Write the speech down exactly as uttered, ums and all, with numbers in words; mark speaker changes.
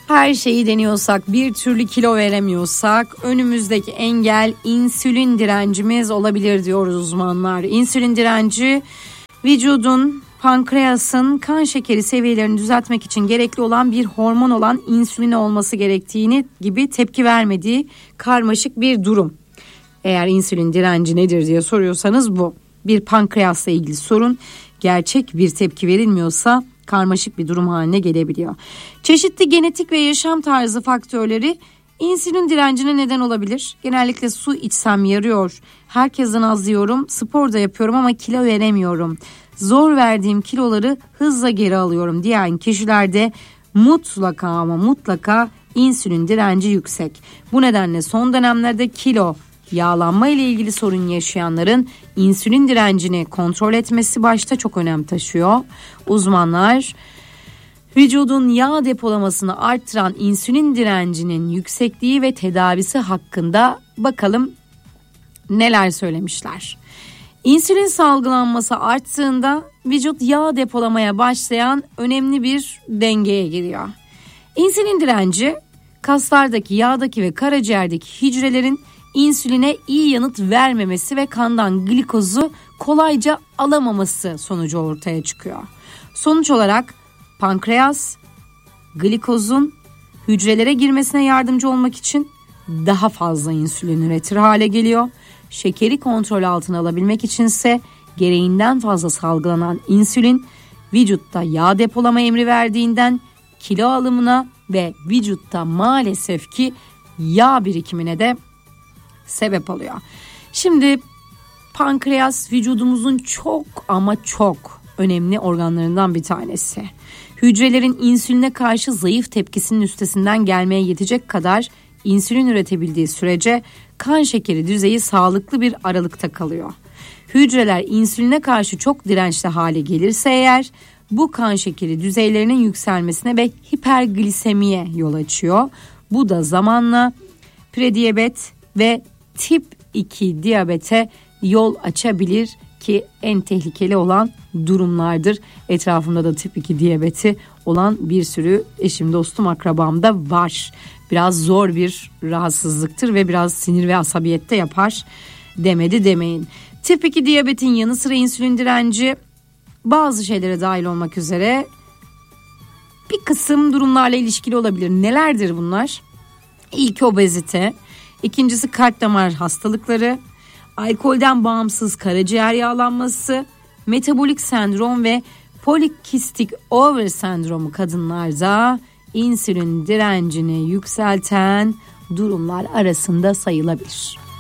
Speaker 1: Her şeyi deniyorsak, bir türlü kilo veremiyorsak önümüzdeki engel insülin direncimiz olabilir diyoruz uzmanlar. İnsülin direnci vücudun, pankreasın kan şekeri seviyelerini düzeltmek için gerekli olan bir hormon olan insülin olması gerektiğini gibi tepki vermediği karmaşık bir durum. Eğer insülin direnci nedir diye soruyorsanız bu. Bir pankreasla ilgili sorun, gerçek bir tepki verilmiyorsa karmaşık bir durum haline gelebiliyor. Çeşitli genetik ve yaşam tarzı faktörleri insülin direncine neden olabilir. Genellikle su içsem yarıyor, herkesten az yiyorum, spor da yapıyorum ama kilo veremiyorum, zor verdiğim kiloları hızla geri alıyorum diyen kişilerde mutlaka ama mutlaka insülin direnci yüksek. Bu nedenle son dönemlerde kilo, yağlanma ile ilgili sorun yaşayanların insülin direncini kontrol etmesi başta çok önem taşıyor. Uzmanlar vücudun yağ depolamasını artıran insülin direncinin yüksekliği ve tedavisi hakkında bakalım neler söylemişler. İnsülin salgılanması arttığında vücut yağ depolamaya başlayan önemli bir dengeye giriyor. İnsülin direnci kaslardaki, yağdaki ve karaciğerdeki hücrelerin insüline iyi yanıt vermemesi ve kandan glikozu kolayca alamaması sonucu ortaya çıkıyor. Sonuç olarak pankreas glikozun hücrelere girmesine yardımcı olmak için daha fazla insülin üretir hale geliyor. Şekeri kontrol altına alabilmek içinse gereğinden fazla salgılanan insülin vücutta yağ depolama emri verdiğinden kilo alımına ve vücutta maalesef ki yağ birikimine de sebep oluyor. Şimdi pankreas vücudumuzun çok ama çok önemli organlarından bir tanesi. Hücrelerin insüline karşı zayıf tepkisinin üstesinden gelmeye yetecek kadar insülin üretebildiği sürece kan şekeri düzeyi sağlıklı bir aralıkta kalıyor. Hücreler insüline karşı çok dirençli hale gelirse eğer bu kan şekeri düzeylerinin yükselmesine ve hiperglisemiye yol açıyor. Bu da zamanla prediyabet ve tip iki diyabete yol açabilir ki en tehlikeli olan durumlardır. Etrafımda da tip iki diyabeti olan bir sürü eşim, dostum, akrabam da var. Biraz zor bir rahatsızlıktır ve biraz sinir ve asabiyette yapar demedi demeyin. Tip iki diyabetin yanı sıra insülin direnci bazı şeylere dahil olmak üzere bir kısım durumlarla ilişkili olabilir. Nelerdir bunlar? İlki obezite, ikincisi kalp damar hastalıkları, alkolden bağımsız karaciğer yağlanması, metabolik sendrom ve polikistik over sendromu kadınlarda insülin direncini yükselten durumlar arasında sayılabilir.